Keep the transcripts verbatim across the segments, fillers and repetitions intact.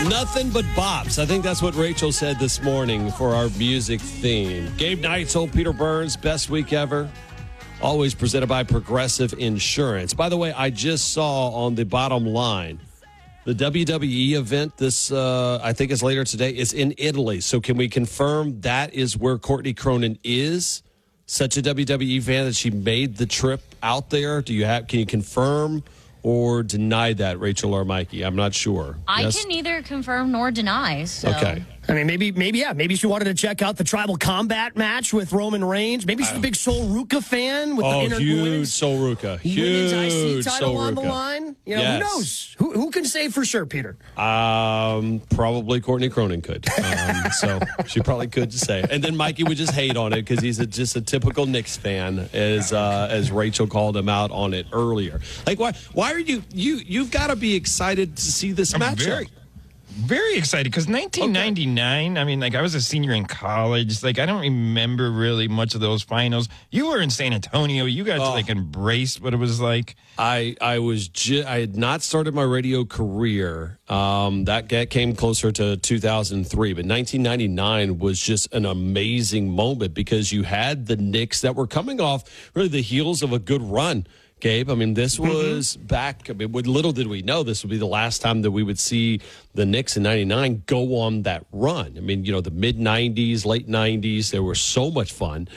Nothing but bops. I think that's what Rachel said this morning for our music theme. Gabe Neitzel, Peter Burns, best week ever. Always presented by Progressive Insurance. By the way, I just saw on the bottom line the W W E event. This, uh, I think, is later today. It's in Italy. So can we confirm that is where Courtney Cronin is? Such a W W E fan that she made the trip out there. Do you have? Can you confirm or deny that, Rachel or Mikey? I'm not sure. I yes? can neither confirm nor deny. So. Okay. I mean, maybe, maybe, yeah, maybe she wanted to check out the Tribal Combat match with Roman Reigns. Maybe she's a big Sol Ruca fan with oh, the inter- huge women's, Sol Ruca. women's I C Huge title Sol on Ruca. the line. You know, Yes. who knows? Who, who can say for sure, Peter? Um, probably Courtney Cronin could. Um, so she probably could say. And then Mikey would just hate on it because he's a, just a typical Knicks fan, as uh, as Rachel called him out on it earlier. Like, why? Why are you you you've got to be excited to see this I'm matchup? very, very excited because nineteen ninety-nine, okay. I mean, like, I was a senior in college. Like, I don't remember really much of those finals. You were in San Antonio. You got oh. to, like, embrace what it was like. I I was ju- I had not started my radio career. Um, that that came closer to two thousand three, but nineteen ninety-nine was just an amazing moment because you had the Knicks that were coming off really the heels of a good run. Gabe, I mean, this was mm-hmm. back. I mean, little did we know this would be the last time that we would see the Knicks in ninety-nine go on that run. I mean, you know, the mid nineties, late nineties, they were so much fun.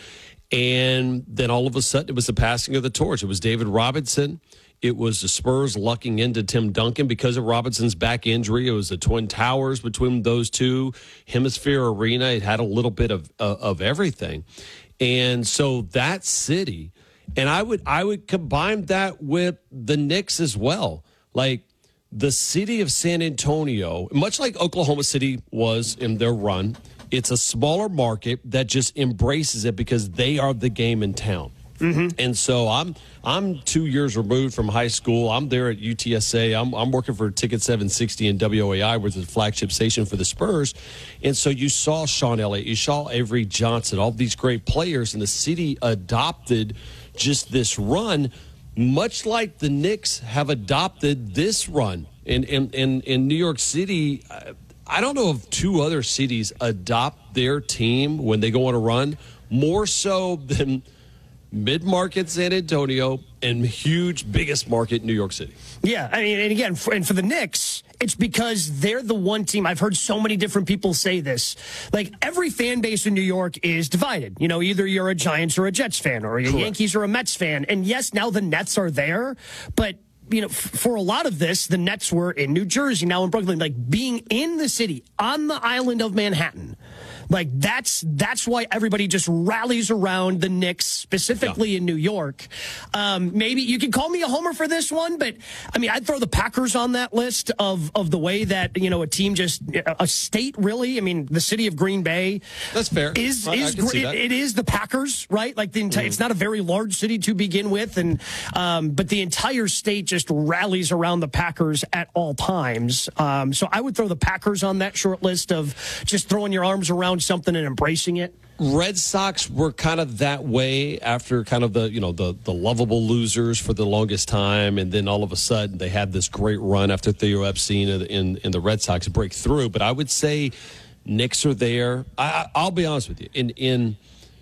And then all of a sudden, it was the passing of the torch. It was David Robinson. It was the Spurs lucking into Tim Duncan because of Robinson's back injury. It was the Twin Towers between those two. Hemisphere Arena, it had a little bit of uh, of everything. And so that city... And I would I would combine that with the Knicks as well. Like the city of San Antonio, much like Oklahoma City was in their run, it's a smaller market that just embraces it because they are the game in town. Mm-hmm. And so I'm I'm two years removed from high school. I'm there at U T S A. I'm I'm working for Ticket seven sixty and W O A I, which is the flagship station for the Spurs. And so you saw Sean Elliott, you saw Avery Johnson, all these great players, and the city adopted just this run, much like the Knicks have adopted this run. In in in, in New York City, I don't know if two other cities adopt their team when they go on a run more so than mid-market San Antonio and huge, biggest market New York City. Yeah, I mean, and again, for, and for the Knicks, it's because they're the one team. I've heard so many different people say this. Like, every fan base in New York is divided. You know, either you're a Giants or a Jets fan, or a Correct. Yankees or a Mets fan. And yes, now the Nets are there, but you know, f- for a lot of this, the Nets were in New Jersey, now in Brooklyn. Like, being in the city, on the island of Manhattan, like, that's that's why everybody just rallies around the Knicks, specifically yeah. in New York. Um, maybe you can call me a homer for this one, but, I mean, I'd throw the Packers on that list of, of the way that, you know, a team just, a state, really. I mean, the city of Green Bay. That's fair. Is, I, is I can see that. It, it is the Packers, right? Like, the entire, mm. it's not a very large city to begin with, and um, but the entire state just rallies around the Packers at all times. Um, so I would throw the Packers on that short list of just throwing your arms around something and embracing it. Red Sox were kind of that way after kind of the, you know, the, the lovable losers for the longest time. And then all of a sudden they had this great run after Theo Epstein in, in, in the Red Sox break through. But I would say Knicks are there. I, I'll be honest with you. In, in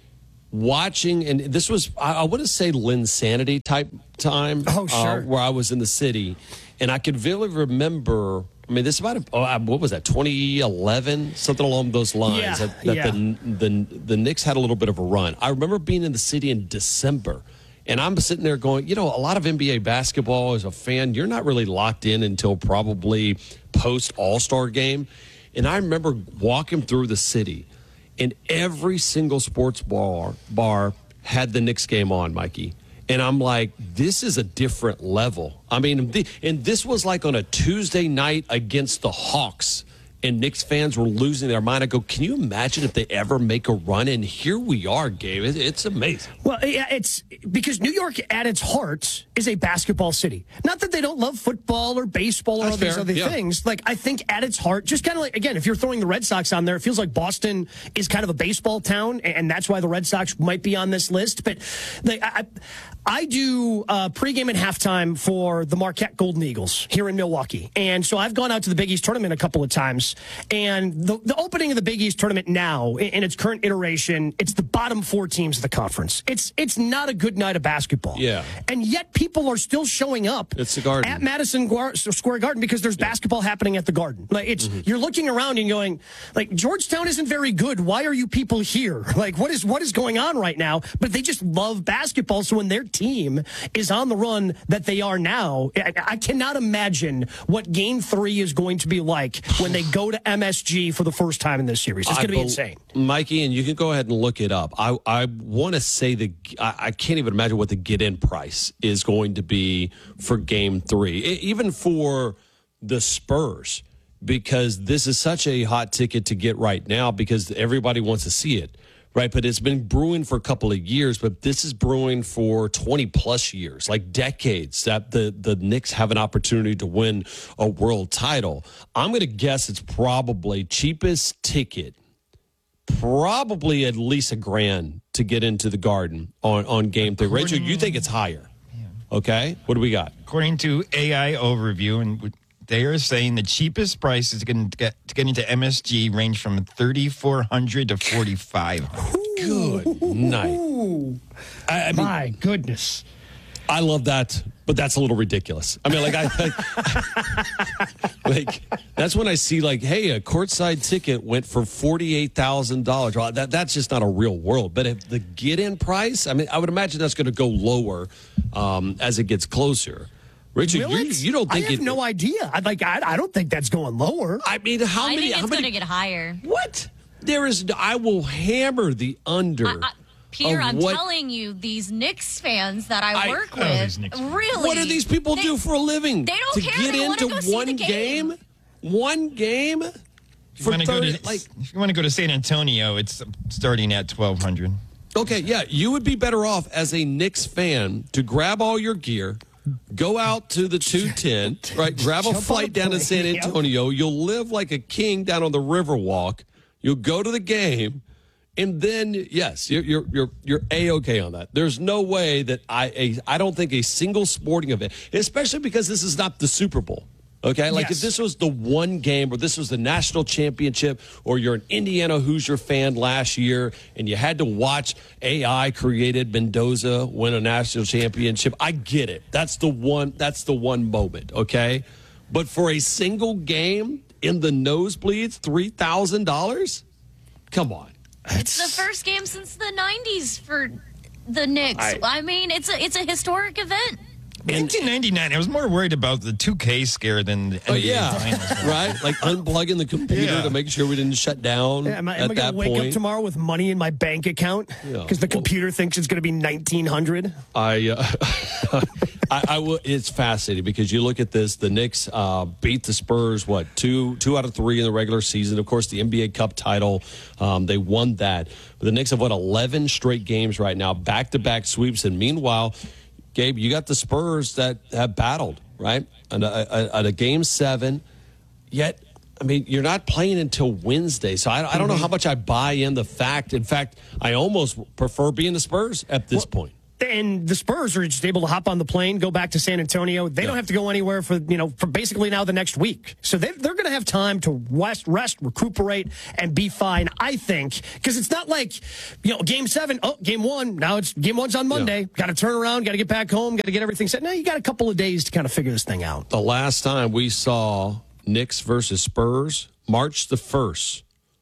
watching, and this was, I, I want to say Linsanity type time. Oh, sure. Uh, where I was in the city. And I could really remember, I mean, this is about, oh, what was that, twenty eleven? Something along those lines. Yeah, that that yeah. the, the, the Knicks had a little bit of a run. I remember being in the city in December, and I'm sitting there going, you know, a lot of N B A basketball, as a fan, you're not really locked in until probably post All-Star game. And I remember walking through the city, and every single sports bar, bar had the Knicks game on, Mikey. And I'm like, this is a different level. I mean, and this was like on a Tuesday night against the Hawks, and Knicks fans were losing their mind. I go, can you imagine if they ever make a run? And here we are, Gabe. It's amazing. Well, yeah, it's because New York at its heart is a basketball city. Not that they don't love football or baseball or That's all these fair. other Yeah. things. Like, I think at its heart, just kind of like, again, if you're throwing the Red Sox on there, it feels like Boston is kind of a baseball town, and that's why the Red Sox might be on this list. But like, I, I do uh, pregame and halftime for the Marquette Golden Eagles here in Milwaukee. And so I've gone out to the Big East tournament a couple of times. And the, the opening of the Big East tournament now, in, in its current iteration, it's the bottom four teams of the conference. It's it's not a good night of basketball. Yeah. And yet people are still showing up it's the Garden. at Madison Square Garden because there's yeah. basketball happening at the Garden. Like it's mm-hmm. You're looking around and going, like, Georgetown isn't very good. Why are you people here? Like, what is what is going on right now? But they just love basketball. So when their team is on the run that they are now, I, I cannot imagine what game three is going to be like when they go to M S G for the first time in this series. It's going to be be insane. Mikey, and you can go ahead and look it up. I, I want to say the I, I can't even imagine what the get-in price is going to be for game three, it, even for the Spurs, because this is such a hot ticket to get right now because everybody wants to see it. Right, but it's been brewing for a couple of years, but this is brewing for twenty plus years, like decades, that the, the Knicks have an opportunity to win a world title. I'm going to guess it's probably cheapest ticket, probably at least a grand to get into the Garden on, on game three. Rachel, you think it's higher. Okay, what do we got? According to A I Overview, and they are saying the cheapest price is going to get to get into M S G range from thirty-four hundred to forty-five hundred. Good night. I, I mean, my goodness. I love that, but that's a little ridiculous. I mean, like, I, I like that's when I see like, hey, a courtside ticket went for forty-eight thousand dollars. Well, that that's just not a real world. But if the get-in price, I mean, I would imagine that's going to go lower um, as it gets closer. Richard, you, you don't think I have it, no idea. I'd like, I, I don't think that's going lower. I mean, how I many? think it's going to get higher. What? There is. I will hammer the under. I, I, Peter, I'm what, telling you, these Knicks fans that I, I work oh, with, really. What do these people they, do for a living? They don't to care. get They into go see one the game. game, one game. For if you thirty, to, like, if you want to go to San Antonio, it's starting at twelve hundred. Okay, yeah, you would be better off as a Knicks fan to grab all your gear. Go out to the two ten, right? Grab a flight down to San Antonio. You'll live like a king down on the Riverwalk. You'll go to the game, and then yes, you're you're you're, you're a-okay on that. There's no way that I a, I don't think a single sporting event, especially because this is not the Super Bowl. Okay, like yes. if this was the one game, or this was the national championship, or you're an Indiana Hoosier fan last year, and you had to watch A I created Mendoza win a national championship, I get it. That's the one. That's the one moment. Okay, but for a single game in the nosebleeds, three thousand dollars. Come on, it's the first game since the nineties for the Knicks. I, I mean, it's a it's a historic event. nineteen ninety-nine, I was more worried about the two K scare than the N B A oh, yeah. finals. Right? Like unplugging the computer yeah. to make sure we didn't shut down yeah, am I, at am I that gonna wake point. up tomorrow with money in my bank account because yeah. the computer well, thinks it's going to be nineteen hundred? I, uh, I, I will. It's fascinating because you look at this. The Knicks uh, beat the Spurs. What two two out of three in the regular season? Of course, the N B A Cup title. Um, they won that. But the Knicks have won eleven straight games right now, back to back sweeps. And meanwhile, Gabe, you got the Spurs that have battled, right? At a, a, a game seven, yet, I mean, you're not playing until Wednesday. So I, I don't know how much I buy in the fact. In fact, I almost prefer being the Spurs at this well, point. And the Spurs are just able to hop on the plane, go back to San Antonio. They yeah. don't have to go anywhere for, you know, for basically now the next week. So they, they're going to have time to rest, rest, recuperate, and be fine, I think. Because it's not like, you know, game seven, oh, game one, now it's game one's on Monday. Yeah. Got to turn around, got to get back home, got to get everything set. Now you got a couple of days to kind of figure this thing out. The last time we saw Knicks versus Spurs, March the first.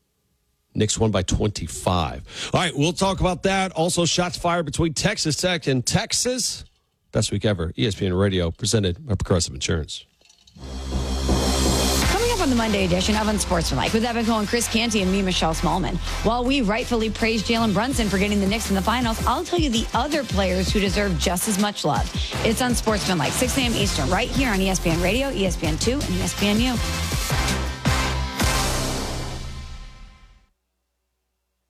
Knicks won by twenty-five. All right, we'll talk about that. Also, shots fired between Texas Tech and Texas. Best week ever. E S P N Radio, presented by Progressive Insurance. Coming up on the Monday edition of Unsportsmanlike with Evan Cohen, Chris Canty, and me, Michelle Smallman. While we rightfully praise Jalen Brunson for getting the Knicks in the finals, I'll tell you the other players who deserve just as much love. It's Unsportsmanlike, six a.m. Eastern, right here on E S P N Radio, E S P N two, and E S P N U. Texting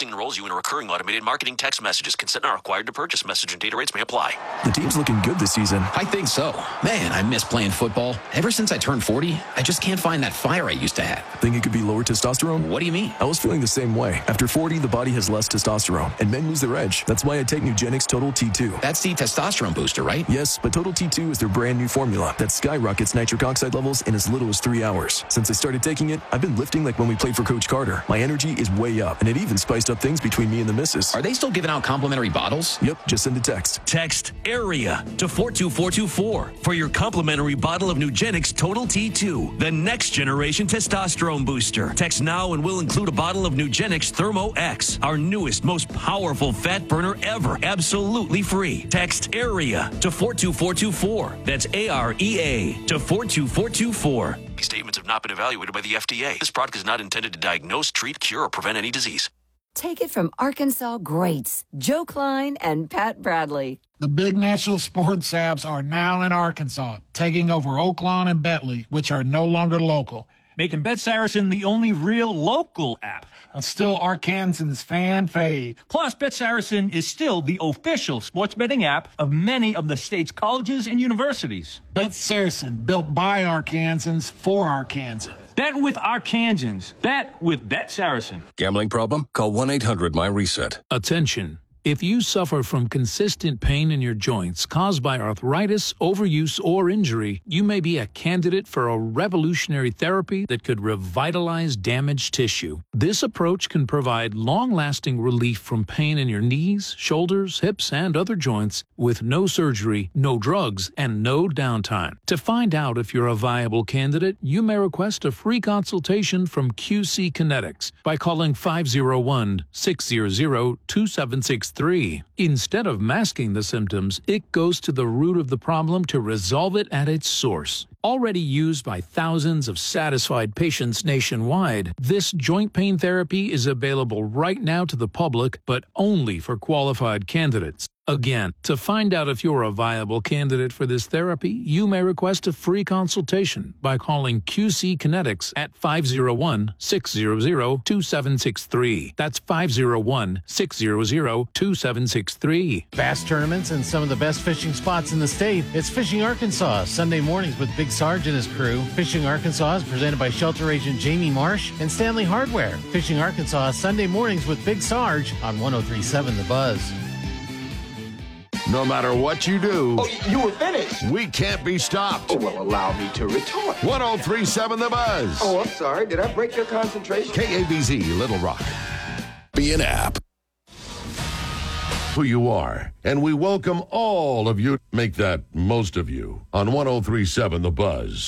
Texting enrolls you in a recurring automated marketing text messages. Consent not required to purchase. Message and data rates may apply. The team's looking good this season. I think so. Man, I miss playing football. Ever since I turned forty, I just can't find that fire I used to have. Think it could be lower testosterone? What do you mean? I was feeling the same way. After forty, the body has less testosterone, and men lose their edge. That's why I take Nugenix Total T two. That's the testosterone booster, right? Yes, but Total T two is their brand new formula that skyrockets nitric oxide levels in as little as three hours. Since I started taking it, I've been lifting like when we played for Coach Carter. My energy is way up, and it even spiced up things between me and the missus. Are they still giving out complimentary bottles? Yep, just send a text. Text AREA to four two four two four for your complimentary bottle of Nugenix Total T two, the next generation testosterone booster. Text now and we'll include a bottle of Nugenix Thermo X, our newest, most powerful fat burner ever, absolutely free. Text AREA to four two four two four. That's A R E A to four two four two four. These statements have not been evaluated by the F D A. This product is not intended to diagnose, treat, cure, or prevent any disease. Take it from Arkansas greats Joe Klein and Pat Bradley. The big national sports apps are now in Arkansas, taking over Oaklawn and Bentley, which are no longer local, making Bet Saracen the only real local app. And still Arkansans fan fave. Plus, Bet Saracen is still the official sports betting app of many of the state's colleges and universities. Bet Saracen, built by Arkansans for Arkansans. Bet with Arkansans. Bet with Bet Saracen. Gambling problem? Call one eight hundred my reset. Attention. If you suffer from consistent pain in your joints caused by arthritis, overuse, or injury, you may be a candidate for a revolutionary therapy that could revitalize damaged tissue. This approach can provide long-lasting relief from pain in your knees, shoulders, hips, and other joints with no surgery, no drugs, and no downtime. To find out if you're a viable candidate, you may request a free consultation from Q C Kinetics by calling five oh one, six hundred, two seven six three. Instead of masking the symptoms, it goes to the root of the problem to resolve it at its source. Already used by thousands of satisfied patients nationwide, this joint pain therapy is available right now to the public, but only for qualified candidates. Again, to find out if you're a viable candidate for this therapy, you may request a free consultation by calling Q C Kinetics at five oh one, six hundred, two seven six three. That's five oh one, six hundred, two seven six three. Bass tournaments and some of the best fishing spots in the state. It's Fishing Arkansas, Sunday mornings with Big Sarge and his crew. Fishing Arkansas is presented by Shelter Agent Jamie Marsh and Stanley Hardware. Fishing Arkansas, Sunday mornings with Big Sarge on one oh three point seven The Buzz. No matter what you do, oh, you were finished. We can't be stopped. Oh, well, allow me to retort. one oh three point seven The Buzz. Oh, I'm sorry. Did I break your concentration? K A B Z, Little Rock. Be an app. Who you are, and we welcome all of you. Make that most of you on one oh three point seven The Buzz.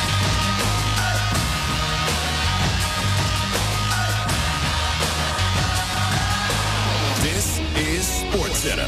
This is SportsCenter.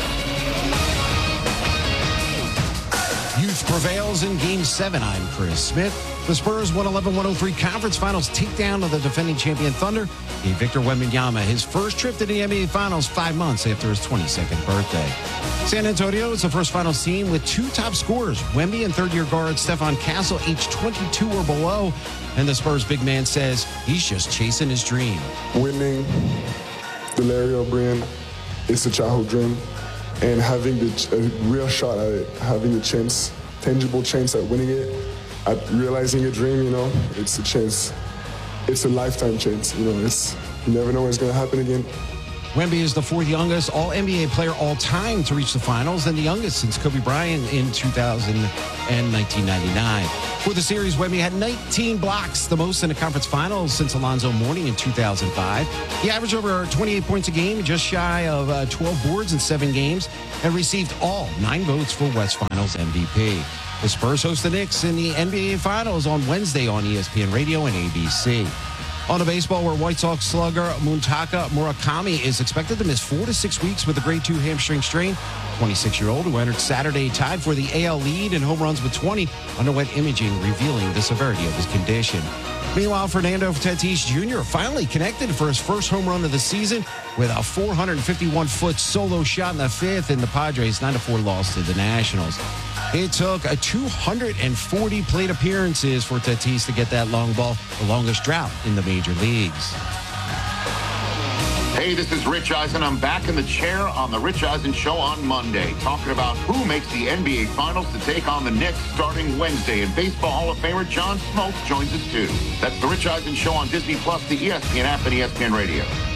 Youth prevails in Game seven. I'm Chris Smith. The Spurs one eleven one oh three Conference Finals takedown of the defending champion Thunder gave Victor Wembanyama his first trip to the N B A Finals five months after his twenty-second birthday. San Antonio is the first Finals team with two top scorers, Wemby and third-year guard Stephon Castle, age twenty-two or below. And the Spurs big man says he's just chasing his dream. Winning the Larry O'Brien is a childhood dream. And having the, a real shot at it, having a chance, tangible chance at winning it, at realizing a dream, you know, it's a chance. It's a lifetime chance, you know, it's, you never know when it's going to happen again. Wemby is the fourth youngest all N B A player all time to reach the finals and the youngest since Kobe Bryant in two thousand and nineteen ninety-nine. For the series, Wemby had nineteen blocks, the most in the conference finals since Alonzo Mourning in two thousand five. He averaged over twenty-eight points a game, just shy of uh, twelve boards in seven games, and received all nine votes for West Finals M V P. The Spurs host the Knicks in the N B A Finals on Wednesday on E S P N Radio and A B C. On to baseball, where White Sox slugger Muntaka Murakami is expected to miss four to six weeks with a grade two hamstring strain. twenty-six-year-old who entered Saturday tied for the A L lead in home runs with twenty underwent imaging revealing the severity of his condition. Meanwhile, Fernando Tatis Junior finally connected for his first home run of the season with a four hundred fifty-one foot solo shot in the fifth in the Padres' nine to four loss to the Nationals. It took a two hundred forty plate appearances for Tatis to get that long ball, the longest drought in the major leagues. Hey, this is Rich Eisen. I'm back in the chair on the Rich Eisen Show on Monday, talking about who makes the N B A Finals to take on the Knicks starting Wednesday. And Baseball Hall of Famer John Smoltz joins us too. That's the Rich Eisen Show on Disney Plus, the E S P N app, and E S P N Radio.